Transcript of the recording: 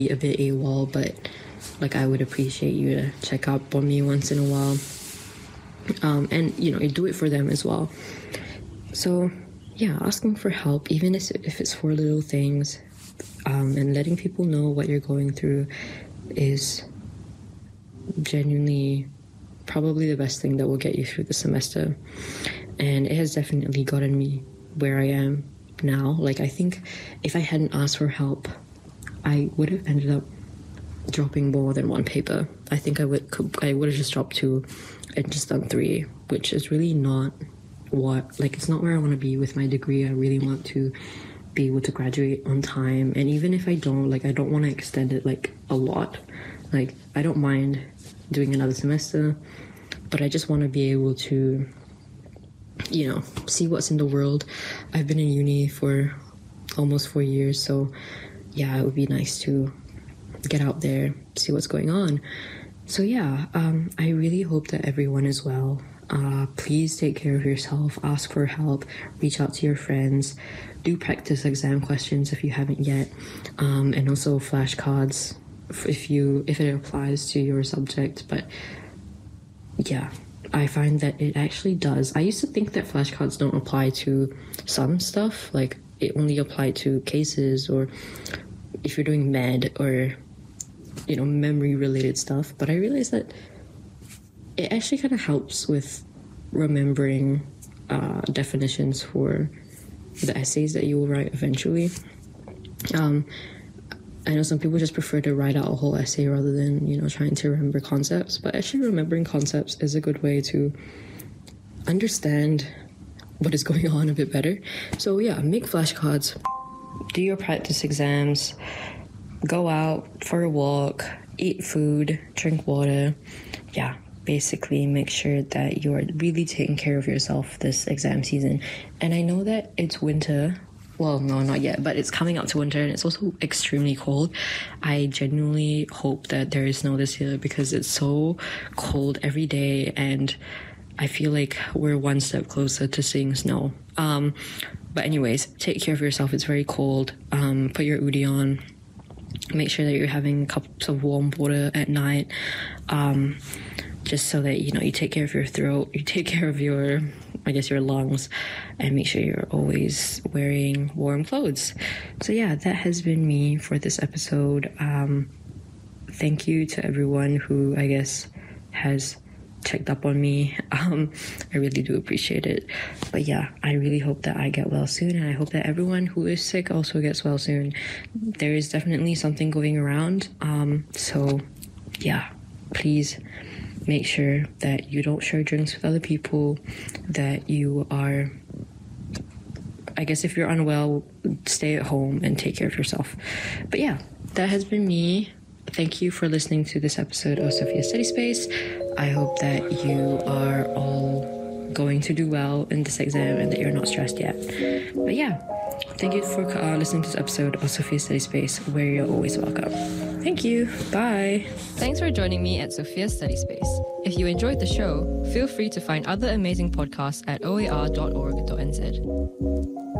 a bit AWOL, but like I would appreciate you to check up on me once in a while. And you do it for them as well. So yeah, asking for help, even if it's for little things, and letting people know what you're going through is genuinely probably the best thing that will get you through the semester. And it has definitely gotten me where I am now. Like, I think if I hadn't asked for help, I would have ended up dropping more than one paper. I think I would have just dropped 2 and just done 3, which is really not it's not where I want to be with my degree. I really want to be able to graduate on time. And even if I don't, I don't want to extend it a lot. I don't mind doing another semester, but I just want to be able to see what's in the world. I've been in uni for almost 4 years, so yeah, it would be nice to get out there, see what's going on. So yeah, I really hope that everyone is well. Please take care of yourself, ask for help, reach out to your friends, do practice exam questions if you haven't yet, and also flashcards if it applies to your subject. But yeah, I find that it actually does. I used to think that flashcards don't apply to some stuff, it only applied to cases or if you're doing med or memory related stuff, but I realized that it actually kind of helps with remembering definitions for the essays that you will write eventually. I know some people just prefer to write out a whole essay rather than trying to remember concepts, but actually remembering concepts is a good way to understand what is going on a bit better. So yeah, make flashcards, do your practice exams, go out for a walk, eat food, drink water. Yeah, basically make sure that you're really taking care of yourself this exam season. And I know that it's winter. Well, no, not yet, but it's coming up to winter and it's also extremely cold. I genuinely hope that there is snow this year because it's so cold every day and I feel like we're one step closer to seeing snow. But anyways, take care of yourself. It's very cold. Put your hoodie on. Make sure that you're having cups of warm water at night, just so that you take care of your throat, you take care of your lungs, and make sure you're always wearing warm clothes. So yeah, that has been me for this episode. Thank you to everyone who has checked up on me. I really do appreciate it. But yeah, I really hope that I get well soon, and I hope that everyone who is sick also gets well soon. There is definitely something going around. So yeah, please make sure that you don't share drinks with other people, that you are, if you're unwell, stay at home and take care of yourself. But yeah, that has been me. Thank you for listening to this episode of Sophia Study Space. I hope that you are all going to do well in this exam and that you're not stressed yet. But yeah, thank you for listening to this episode of Sophia Study Space, where you're always welcome. Thank you. Bye. Thanks for joining me at Sophia Study Space. If you enjoyed the show, feel free to find other amazing podcasts at oar.org.nz.